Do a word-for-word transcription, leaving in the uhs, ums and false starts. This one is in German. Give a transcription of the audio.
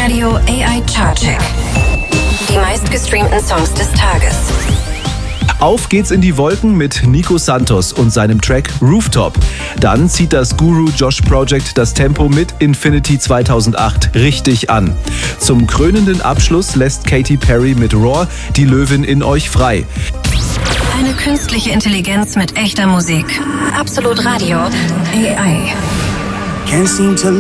Radio A I Chartcheck. Die meistgestreamten Songs des Tages. Auf geht's in die Wolken mit Nico Santos und seinem Track Rooftop. Dann zieht das Guru Josh Project das Tempo mit Infinity zweitausendacht richtig an. Zum krönenden Abschluss lässt Katy Perry mit Roar die Löwin in euch frei. Eine künstliche Intelligenz mit echter Musik. Absolut Radio A I. Can't seem to